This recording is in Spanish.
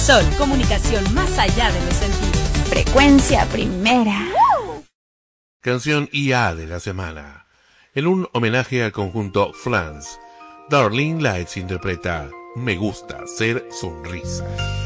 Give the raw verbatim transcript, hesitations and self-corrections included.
Sol, comunicación más allá de los sentidos. Frecuencia primera. Canción I A de la semana. En un homenaje al conjunto Flans, Darlene Lights interpreta Me gusta ser sonrisas.